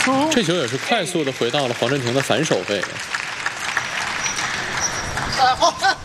这球也是快速的回到了黄镇廷的反手位。 好。